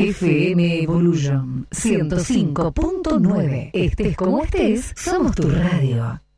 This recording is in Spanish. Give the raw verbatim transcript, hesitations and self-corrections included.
F M Evolution ciento cinco punto nueve. Estés como estés, somos tu radio.